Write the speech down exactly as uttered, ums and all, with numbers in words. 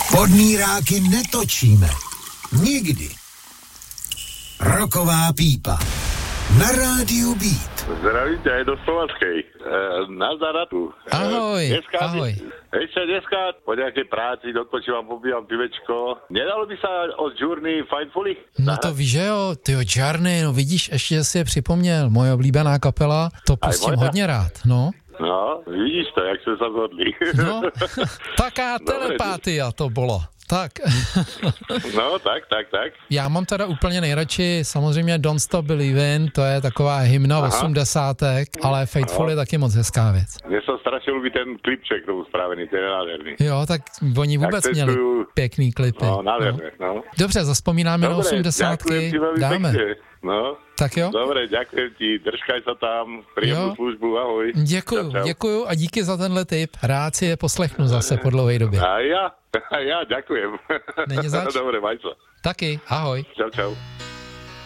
Podmíráky netočíme. Nikdy. Roková pípa. Na rádiu Beat. Zdravím tě, je do Slovackej. E, na Zaratu. Ahoj, dneska, ahoj. Ešte dneska po nejakej práci dokočívam, popívam pivečko. Nedalo by sa od Journey Fightfully? No to víš, že jo, tyjo, Journey, no vidíš, ještě si je připomněl, moje oblíbená kapela, to pustím hodně rád, no. No, vidíš to, jak jsme se zhodli. No, taká telepátia to bylo. Tak. No, tak, tak, tak. Já mám teda úplně nejradši samozřejmě Don't Stop Believin', to je taková hymna osmdesátek, ale Faithful je taky moc hezká věc. Mně se strašně líbí ten klipček, tomu spravený, ten je nádherný. Jo, tak oni vůbec tak měli tu... pěkný klipy. No, nádherné, no. no. Dobře, zazpomínáme na osmdesátky, dáme. Pekne. No. Tak jo? Dobre, ďakujem ti, držkaj sa tam, príjemnú službu, ahoj. Děkuju, čau, čau. děkuju a díky za tenhle tip. Rád si je poslechnu zase po dlouhé době. A já, a já ďakujem. Není zač. Dobre, maj sa. Taky, ahoj. Čau, čau.